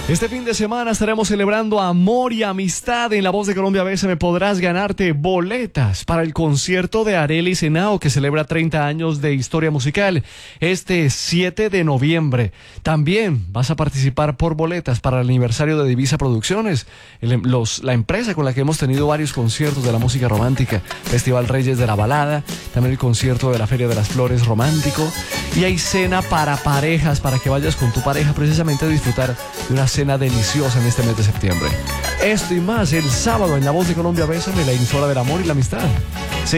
Este fin de semana estaremos celebrando amor y amistad. En La Voz de Colombia BSM podrás ganarte boletas para el concierto de Arelis Henao, que celebra 30 años de historia musical, este 7 de noviembre. También vas a participar por boletas para el aniversario de Divisa Producciones, la empresa con la que hemos tenido varios conciertos de la música romántica, Festival Reyes de la Balada, también el concierto de la Feria de las Flores romántico, y hay cena para parejas, para que vayas con tu pareja precisamente a disfrutar de una cena deliciosa en este mes de septiembre. Esto y más el sábado en La Voz de Colombia BSM, la emisora del amor y la amistad.